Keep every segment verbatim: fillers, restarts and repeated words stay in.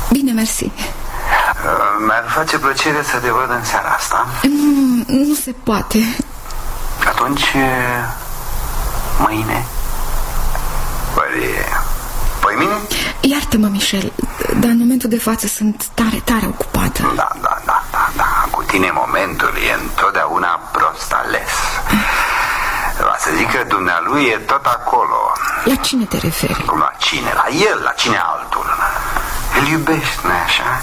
Bine, mersi. Mi-ar face plăcere să te văd în seara asta. Nu, nu se poate. Atunci, mâine? Păi, păi mine? Iartă-mă, Michel, dar în momentul de față sunt tare, tare ocupată. Da, da, da, da, da. Cu tine momentul e întotdeauna prost ales. Va să zic că dumnealui e tot acolo. La cine te referi? Cum la cine? La el, la cine altul? Îl iubești, nu-i așa?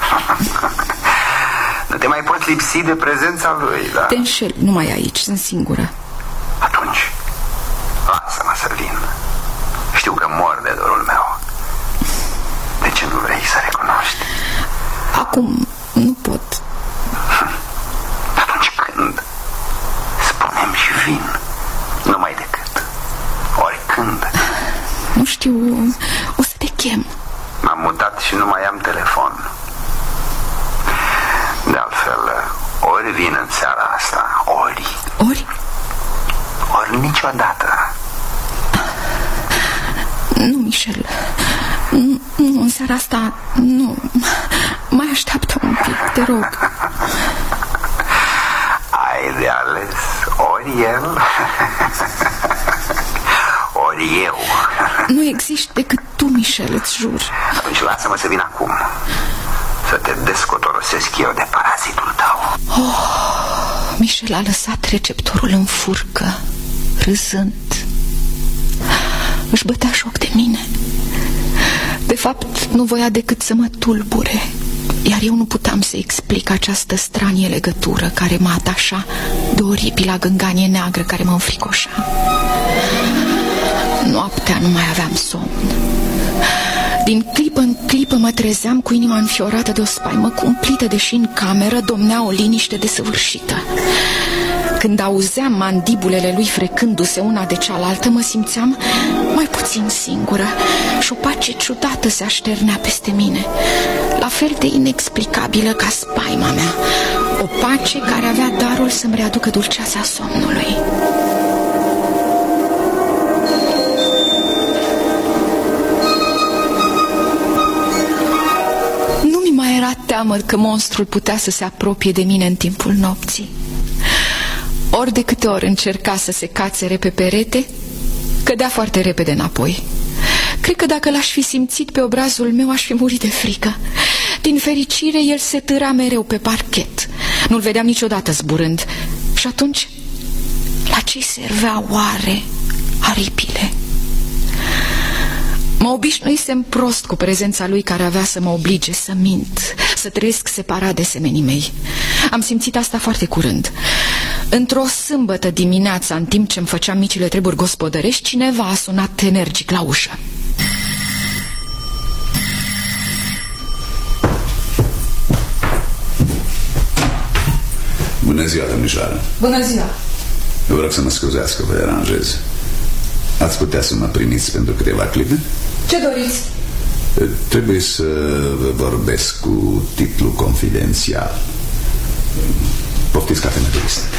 Nu te mai poți lipsi de prezența lui, da? Te înșel, nu mai aici, sunt singură. Atunci, lasă-mă să vin. Știu că mor de dorul meu. De ce nu vrei să recunoști? Acum nu pot. Atunci când? Spune-mi și vin. Numai decât. Oricând. Nu știu, o să te chem. M-am mutat și nu mai am telefon. De altfel, ori vin în seara asta, ori... Ori? Ori niciodată. Nu, Michel. Nu, nu, în seara asta, nu. Mai așteaptă un pic, te rog. Ai de ales ori el, ori eu. Nu existi decât tu, Michel, îți jur. Atunci lasă-mă să vin acum, să te descotorosesc eu de parazitul tău. Oh, Michel a lăsat receptorul în furcă, râzând. Își bătea joc de mine. De fapt, nu voia decât să mă tulbure, iar eu nu puteam să explic această stranie legătură care mă atașa de oribila gânganie neagră care mă înfricoșa. Noaptea nu mai aveam somn. Din clipă în clipă mă trezeam cu inima înfiorată de o spaimă cumplită, deși în cameră domnea o liniște desăvârșită. Când auzeam mandibulele lui frecându-se una de cealaltă, mă simțeam mai puțin singură și o pace ciudată se așternea peste mine, la fel de inexplicabilă ca spaima mea, o pace care avea darul să-mi readucă dulceața somnului. Nu mi mai era teamă că monstrul putea să se apropie de mine în timpul nopții. Ori de câte ori încerca să se cațere pe perete, cădea foarte repede înapoi. Cred că dacă l-aș fi simțit pe obrazul meu, aș fi murit de frică. Din fericire, el se târa mereu pe parchet. Nu-l vedeam niciodată zburând. Și atunci, la ce servea oare aripile? Mă obișnuisem prost cu prezența lui care avea să mă oblige să mint, să trăiesc separat de semenii mei. Am simțit asta foarte curând. Într-o sâmbătă dimineața, în timp ce îmi făceam micile treburi gospodărești, cineva a sunat energic la ușă. Bună ziua, domnișoară. Bună ziua. Eu vreau să mă scuzați că vă deranjez. Ați putea să mă primiți pentru câteva clipe? Ce doriți? Trebuie să vă vorbesc cu titlu confidențial. Poftiți cafea de listă.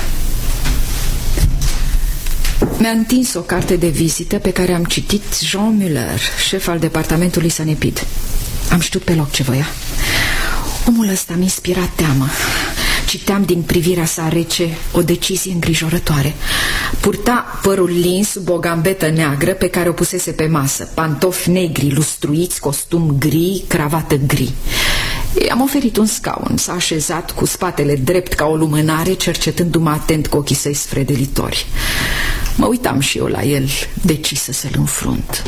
Mi-a întins o carte de vizită pe care am citit Jean Muller, șef al departamentului Sanepid. Am știut pe loc ce voia. Omul ăsta mi inspira teamă. Citeam din privirea sa rece o decizie îngrijorătoare. Purta părul lins sub o gambetă neagră pe care o pusese pe masă, pantofi negri lustruiți, costum gri, cravată gri. I-am oferit un scaun, s-a așezat cu spatele drept ca o lumânare, cercetându-mă atent cu ochii săi sfredelitori. Mă uitam și eu la el, decisă să-l înfrunt.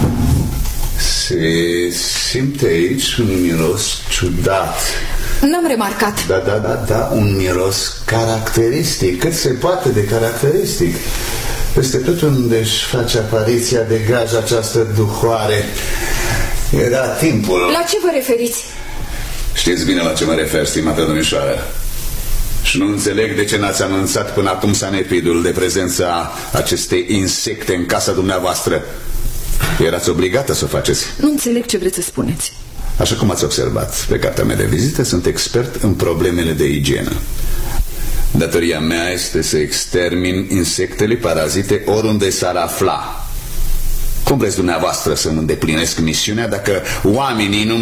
Se simte aici un miros ciudat. N-am remarcat. Da, da, da, da, un miros caracteristic, cât se poate de caracteristic. Peste tot unde își face apariția de gaj această duhoare. Era timpul. La ce vă referiți? Știți bine la ce mă refer, stimată domnișoară. Și nu înțeleg de ce n-ați anunțat până acum Sanepidul de prezența acestei insecte în casa dumneavoastră. Erați obligată să o faceți. Nu înțeleg ce vreți să spuneți. Așa cum ați observat pe cartea mea de vizită, sunt expert în problemele de igienă. Datoria mea este să extermin insectele parazite oriunde s-ar afla. Cum vreți dumneavoastră să îmi îndeplinesc misiunea dacă oamenii nu